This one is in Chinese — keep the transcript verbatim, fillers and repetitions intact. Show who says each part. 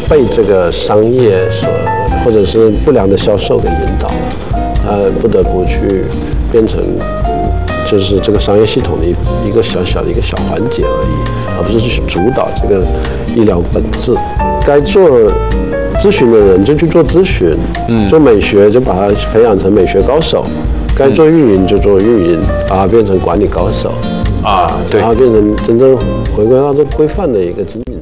Speaker 1: 被这个商业所或者是不良的销售给引导，呃，不得不去变成就是这个商业系统的一一个小小的一个小环节而已，而不是去主导这个医疗本质。该做咨询的人就去做咨询，嗯，做美学就把它培养成美学高手，该做运营就做运营，把它变成管理高手，
Speaker 2: 啊，对，
Speaker 1: 然后变成真正回归到这规范的一个经济。